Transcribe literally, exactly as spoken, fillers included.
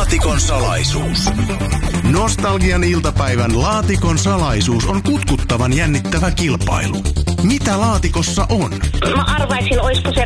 Laatikon salaisuus. Nostalgian iltapäivän Laatikon salaisuus on kutkuttavan jännittävä kilpailu. Mitä laatikossa on? Mä arvaisin, olisiko se